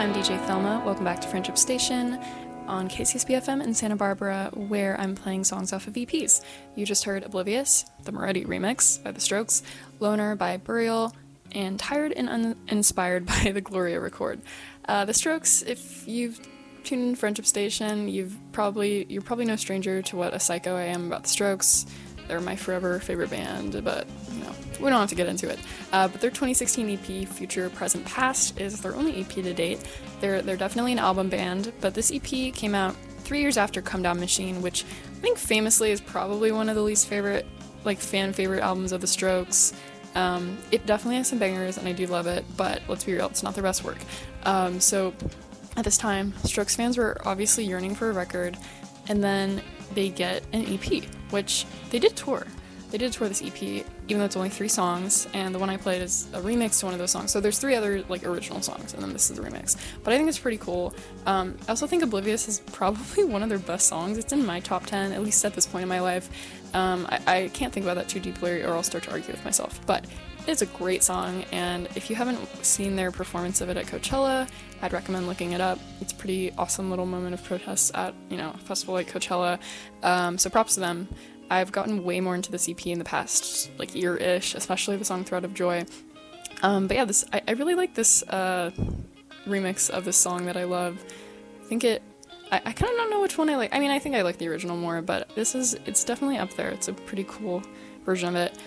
I'm DJ Thelma. Welcome back to Friendship Station on KCSB-FM in Santa Barbara, where I'm playing songs off of EPs. You just heard Oblivious, the Moretti remix by The Strokes, Loner by Burial, and Tired and Uninspired by the Gloria record. The Strokes, if you've tuned in Friendship Station, you're probably no stranger to what a psycho I am about The Strokes. They're my forever favorite band, but we don't have to get into it. But their 2016 EP, Future, Present, Past, is their only EP to date. They're definitely an album band, but this EP came out 3 years after Come Down Machine, which I think famously is probably one of the least favorite, fan favorite albums of The Strokes. It definitely has some bangers, and I do love it, but let's be real, it's not their best work. So at this time, Strokes fans were obviously yearning for a record, and then they get an EP, which they did tour. They did tour this EP, even though it's only 3 songs, and the one I played is a remix to one of those songs. So there's 3 other original songs, and then this is a remix. But I think it's pretty cool. I also think Oblivious is probably one of their best songs. It's in my top 10, at least at this point in my life. I can't think about that too deeply, or I'll start to argue with myself. But it's a great song, and if you haven't seen their performance of it at Coachella, I'd recommend looking it up. It's a pretty awesome little moment of protest at, a festival like Coachella. So props to them. I've gotten way more into this EP in the past, year-ish, especially the song Thread of Joy. But yeah, I really like this remix of this song that I love. I kind of don't know which one I like. I think I like the original more, but it's definitely up there. It's a pretty cool version of it.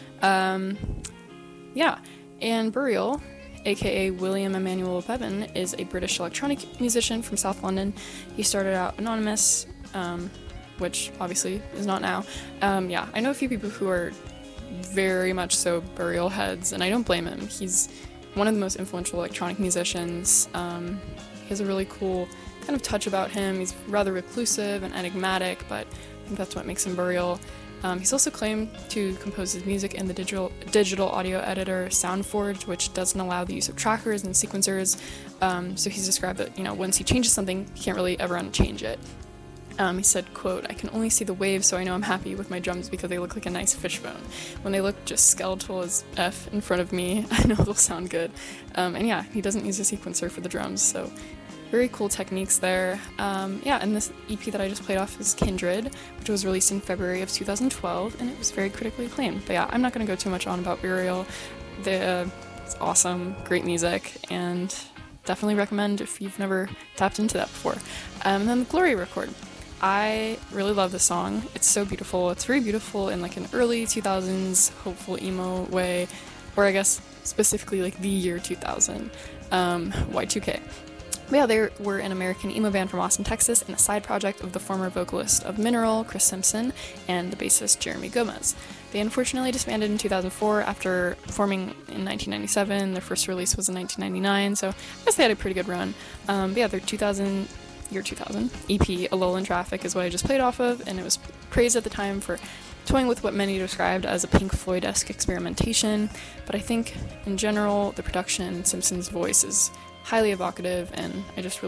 Yeah, and Burial, aka William Emmanuel Bevan, is a British electronic musician from South London. He started out anonymous, which obviously is not now. Yeah, I know a few people who are very much so Burial heads, and I don't blame him. He's one of the most influential electronic musicians. He has a really cool kind of touch about him. He's rather reclusive and enigmatic, but I think that's what makes him Burial. He's also claimed to compose his music in the digital audio editor SoundForge, which doesn't allow the use of trackers and sequencers. So he's described that, once he changes something, he can't really ever unchange it. He said, quote, "I can only see the waves, so I know I'm happy with my drums because they look like a nice fishbone. When they look just skeletal as F in front of me, I know they'll sound good." And yeah, he doesn't use a sequencer for the drums, so very cool techniques there. Yeah, and this EP that I just played off is Kindred, which was released in February of 2012, and it was very critically acclaimed. But yeah, I'm not going to go too much on about Burial. It's awesome, great music, and definitely recommend if you've never tapped into that before. And then the Gloria record. I really love this song. It's so beautiful. It's very beautiful in an early 2000s hopeful emo way, or I guess specifically the year 2000, Y2K. But yeah, they were an American emo band from Austin, Texas, and a side project of the former vocalist of Mineral, Chris Simpson, and the bassist Jeremy Gomez. They unfortunately disbanded in 2004 after forming in 1997. Their first release was in 1999, so I guess they had a pretty good run. But yeah, their year 2000 EP, A Lull in Traffic, is what I just played off of, and it was praised at the time for toying with what many described as a Pink Floyd-esque experimentation, but I think in general the production and Simpson's voice is highly evocative, and I just really